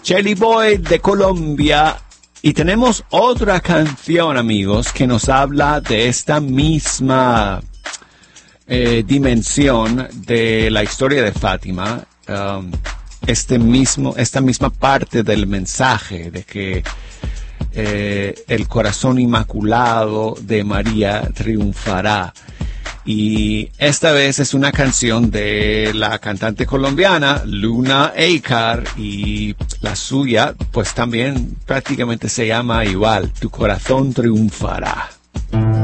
Chelly Boy de Colombia. Y tenemos otra canción, amigos, que nos habla de esta misma dimensión de la historia de Fátima. Esta misma parte del mensaje de que el corazón inmaculado de María triunfará. Y esta vez es una canción de la cantante colombiana Luna Acar, y la suya pues también prácticamente se llama igual, Tu corazón triunfará.